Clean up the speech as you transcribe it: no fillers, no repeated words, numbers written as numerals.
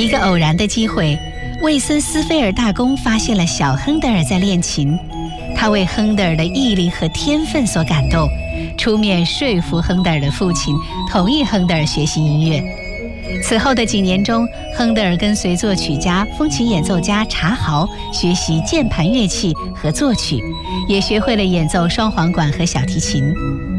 一个偶然的机会，魏森斯菲尔大公发现了小亨德尔在练琴，他为亨德尔的毅力和天分所感动，出面说服亨德尔的父亲同意亨德尔学习音乐。此后的几年中，亨德尔跟随作曲家、风琴演奏家查豪学习键盘乐器和作曲，也学会了演奏双簧管和小提琴。